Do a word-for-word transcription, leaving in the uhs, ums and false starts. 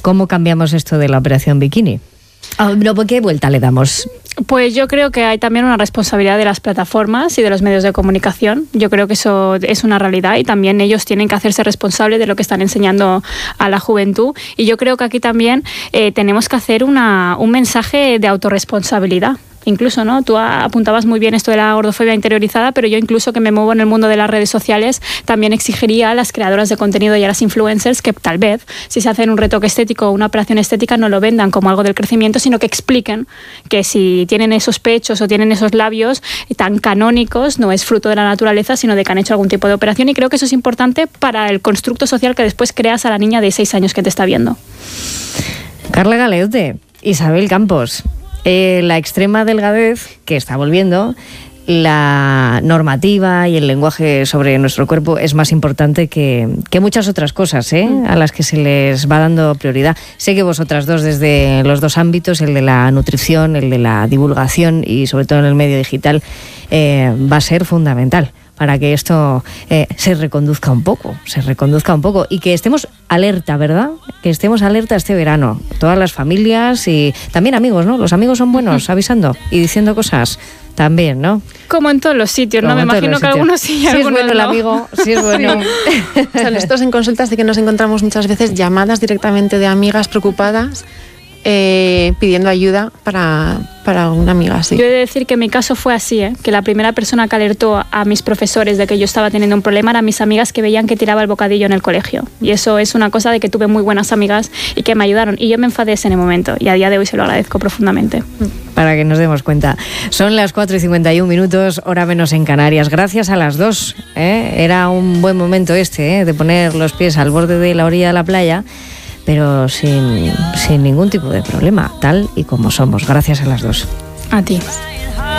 ¿Cómo cambiamos esto de la operación bikini? Oh, no, ¿qué vuelta le damos? Pues yo creo que hay también una responsabilidad de las plataformas y de los medios de comunicación. Yo creo que eso es una realidad y también ellos tienen que hacerse responsables de lo que están enseñando a la juventud. Y yo creo que aquí también eh, tenemos que hacer una, un mensaje de autorresponsabilidad. Incluso, ¿no? Tú apuntabas muy bien esto de la gordofobia interiorizada, pero yo incluso que me muevo en el mundo de las redes sociales, también exigiría a las creadoras de contenido y a las influencers que tal vez, si se hacen un retoque estético o una operación estética, no lo vendan como algo del crecimiento, sino que expliquen que si tienen esos pechos o tienen esos labios tan canónicos, no es fruto de la naturaleza, sino de que han hecho algún tipo de operación. Y creo que eso es importante para el constructo social que después creas a la niña de seis años que te está viendo. Carla Galeote, Isabel Campos. Eh, la extrema delgadez que está volviendo, la normativa y el lenguaje sobre nuestro cuerpo es más importante que, que muchas otras cosas, ¿eh? a las que se les va dando prioridad. Sé que vosotras dos, desde los dos ámbitos, el de la nutrición, el de la divulgación y sobre todo en el medio digital, eh, va a ser fundamental para que esto eh, se reconduzca un poco, se reconduzca un poco y que estemos alerta, ¿verdad? Que estemos alerta este verano, todas las familias y también amigos, ¿no? Los amigos son buenos, avisando y diciendo cosas también, ¿no? Como en todos los sitios, Como ¿no? Me imagino que algunos sí y algunos no. Si es bueno el amigo, si es bueno. Sí. O sea, nosotros en consultas sí que nos encontramos muchas veces llamadas directamente de amigas preocupadas eh, pidiendo ayuda para, para una amiga, sí. Yo he de decir que mi caso fue así, ¿eh? Que la primera persona que alertó a mis profesores de que yo estaba teniendo un problema eran mis amigas que veían que tiraba el bocadillo en el colegio. Y eso es una cosa de que tuve muy buenas amigas y que me ayudaron. Y yo me enfadé en el momento y a día de hoy se lo agradezco profundamente. Para que nos demos cuenta. Son las cuatro y cincuenta y un minutos, hora menos en Canarias. Gracias a las dos. ¿eh? Era un buen momento este, ¿eh? de poner los pies al borde de la orilla de la playa, pero sin, sin ningún tipo de problema, tal y como somos. Gracias a las dos. A ti.